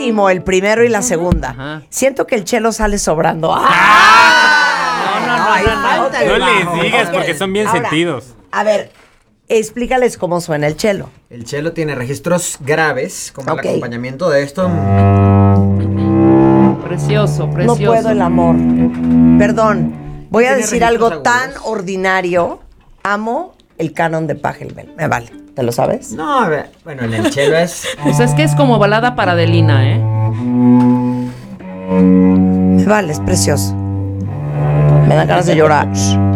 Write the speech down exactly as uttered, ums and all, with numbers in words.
mínimo el primero y la segunda. Ajá. Siento que el cello sale sobrando. ¡Ah! No, no, no, Ay, no, no. falta el No bajo. les digas Ok. porque son bien Ahora, sentidos. A ver, explícales cómo suena el cello. El cello tiene registros graves, como Ok. el acompañamiento de esto. Precioso, precioso. No puedo el amor. Perdón, voy a Tiene decir registros algo tan agudos. ordinario. Amo el canon de Pachelbel. Me vale. ¿Te lo sabes? No, a ver, bueno, en el cello es... Pues es que es como balada para Adelina, ¿eh? Me vale, es precioso. Me dan ganas de llorar.